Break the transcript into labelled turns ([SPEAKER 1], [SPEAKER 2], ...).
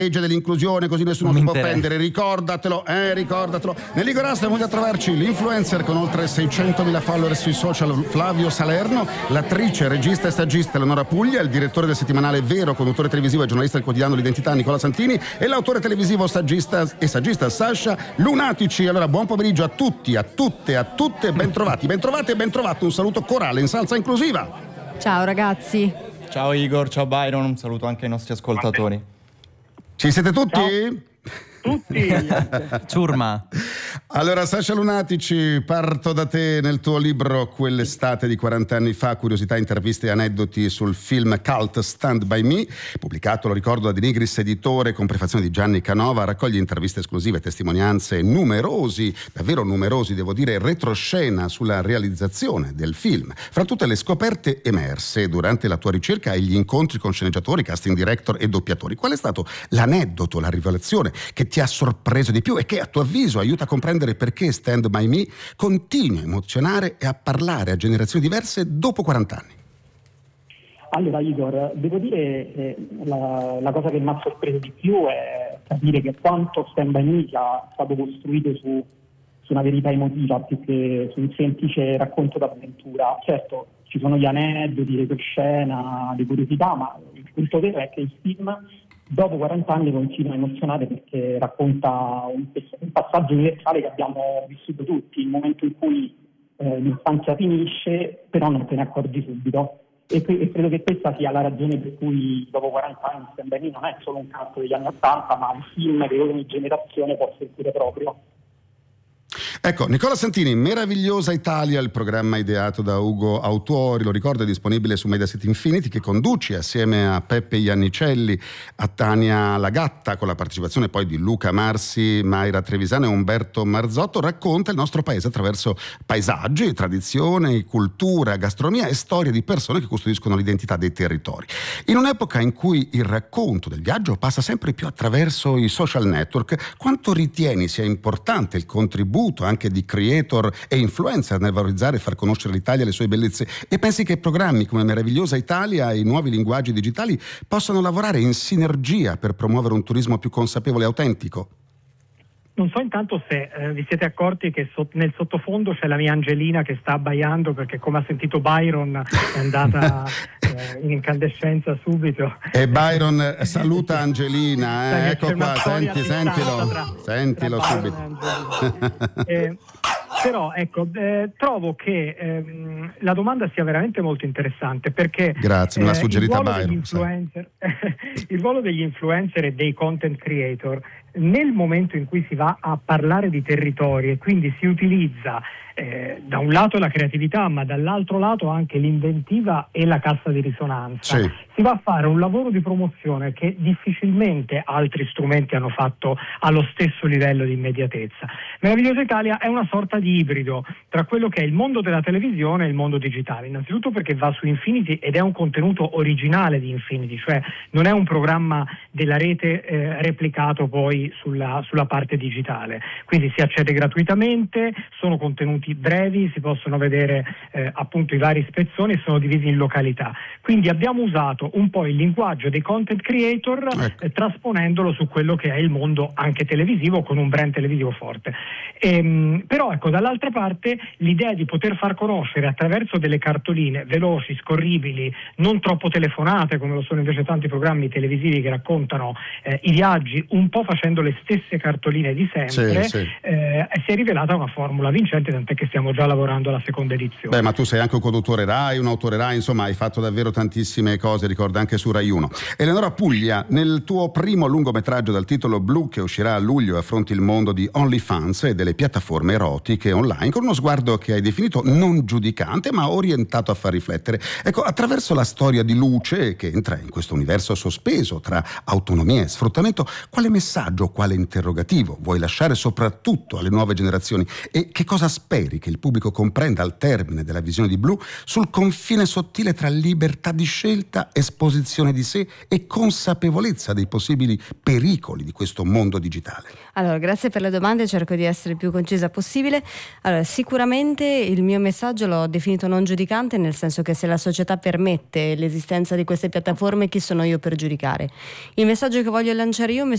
[SPEAKER 1] legge dell'inclusione, così nessuno ti può offendere, ricordatelo. Nell'Igor stiamo a trovarci l'influencer con oltre 600.000 follower sui social Flavio Salerno, l'attrice, regista e saggista Eleonora Puglia, il direttore del settimanale Vero, conduttore televisivo e giornalista del quotidiano L'Identità Nicola Santini e l'autore televisivo saggista Sasha Lunatici. Allora, buon pomeriggio a tutti, a tutte, bentrovati e bentrovato, un saluto corale in salsa inclusiva.
[SPEAKER 2] Ciao ragazzi.
[SPEAKER 3] Ciao Igor, ciao Byron, un saluto anche ai nostri ascoltatori.
[SPEAKER 1] Ci siete tutti?
[SPEAKER 4] Ciao. Tutti.
[SPEAKER 3] Ciurma.
[SPEAKER 1] Allora, Sasha Lunatici, parto da te. Nel tuo libro Quell'estate di 40 anni fa, curiosità, interviste e aneddoti sul film cult Stand By Me, pubblicato, lo ricordo, da De Nigris editore con prefazione di Gianni Canova, raccoglie interviste esclusive, testimonianze numerosi, davvero numerosi devo dire, retroscena sulla realizzazione del film. Fra tutte le scoperte emerse durante la tua ricerca e gli incontri con sceneggiatori, casting director e doppiatori, qual è stato l'aneddoto, la rivelazione che ti ha sorpreso di più e che a tuo avviso aiuta a comprendere perché Stand By Me continua a emozionare e a parlare a generazioni diverse dopo 40 anni?
[SPEAKER 4] Allora Igor, devo dire la cosa che mi ha sorpreso di più è capire che quanto Stand By Me sia stato costruito su una verità emotiva più che su un semplice racconto d'avventura. Certo, ci sono gli aneddoti, le scena, le curiosità, ma il punto vero è che il film dopo 40 anni continua a emozionare perché racconta un passaggio universale che abbiamo vissuto tutti, il momento in cui l'infanzia finisce, però non te ne accorgi subito. E credo che questa sia la ragione per cui dopo 40 anni Stand By Me non è solo un canto degli anni 80, ma un film che ogni generazione può sentire proprio.
[SPEAKER 1] Ecco, Nicola Santini, Meravigliosa Italia, il programma ideato da Ugo Autuori, lo ricordo, è disponibile su Mediaset Infinity, che conduci assieme a Peppe Iannicelli, a Tania Lagatta, con la partecipazione poi di Luca Marsi, Mayra Trevisano e Umberto Marzotto. Racconta il nostro paese attraverso paesaggi, tradizioni, cultura, gastronomia e storie di persone che custodiscono l'identità dei territori. In un'epoca in cui il racconto del viaggio passa sempre più attraverso i social network, quanto ritieni sia importante il contributo anche di creator e influencer nel valorizzare e far conoscere l'Italia e le sue bellezze, e pensi che programmi come Meravigliosa Italia e i nuovi linguaggi digitali possano lavorare in sinergia per promuovere un turismo più consapevole e autentico?
[SPEAKER 5] Non so intanto se vi siete accorti che nel sottofondo c'è la mia Angelina che sta abbaiando perché, come ha sentito Byron, è andata in incandescenza subito.
[SPEAKER 1] E Byron saluta Angelina, ecco qua, sentilo subito.
[SPEAKER 5] Però ecco, trovo che la domanda sia veramente molto interessante perché
[SPEAKER 1] grazie, me l'ha suggerita Byron.
[SPEAKER 5] Il ruolo degli influencer e dei content creator nel momento in cui si va a parlare di territori e quindi si utilizza da un lato la creatività ma dall'altro lato anche l'inventiva e la cassa di risonanza,
[SPEAKER 1] sì.
[SPEAKER 5] Si va a fare un lavoro di promozione che difficilmente altri strumenti hanno fatto allo stesso livello di immediatezza. Meravigliosa Italia è una sorta di ibrido tra quello che è il mondo della televisione e il mondo digitale, innanzitutto perché va su Infinity ed è un contenuto originale di Infinity, cioè non è un programma della rete replicato poi sulla parte digitale, quindi si accede gratuitamente, sono contenuti brevi, si possono vedere appunto i vari spezzoni e sono divisi in località, quindi abbiamo usato un po' il linguaggio dei content creator trasponendolo su quello che è il mondo anche televisivo con un brand televisivo forte. Però ecco, dall'altra parte l'idea di poter far conoscere attraverso delle cartoline veloci, scorribili, non troppo telefonate come lo sono invece tanti programmi televisivi che raccontano i viaggi un po' facendo le stesse cartoline di sempre, si è rivelata una formula vincente, tant'è che stiamo già lavorando alla seconda edizione.
[SPEAKER 1] Beh, ma tu sei anche un conduttore Rai, un autore Rai, insomma hai fatto davvero tantissime cose, ricorda, anche su Rai 1. Eleonora Puglia, nel tuo primo lungometraggio dal titolo Blu, che uscirà a luglio, affronti il mondo di OnlyFans e delle piattaforme erotiche online con uno sguardo che hai definito non giudicante ma orientato a far riflettere. Ecco, attraverso la storia di Luce che entra in questo universo sospeso tra autonomia e sfruttamento, quale messaggio, quale interrogativo vuoi lasciare soprattutto alle nuove generazioni e che cosa speri che il pubblico comprenda al termine della visione di Blu sul confine sottile tra libertà di scelta, esposizione di sé e consapevolezza dei possibili pericoli di questo mondo digitale?
[SPEAKER 2] Allora, grazie per le domande, cerco di essere il più concisa possibile. Allora, sicuramente il mio messaggio l'ho definito non giudicante, nel senso che se la società permette l'esistenza di queste piattaforme, chi sono io per giudicare? Il messaggio che voglio lanciare io è un